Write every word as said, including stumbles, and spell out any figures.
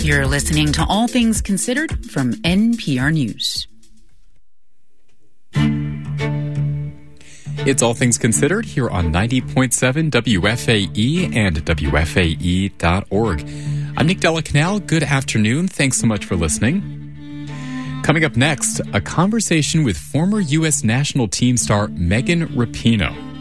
You're listening to All Things Considered from N P R News. It's All Things Considered here on ninety point seven W F A E and W F A E dot org. I'm Nick Della Canal. Good afternoon. Thanks so much for listening. Coming up next, a conversation with former U S national team star Megan Rapinoe.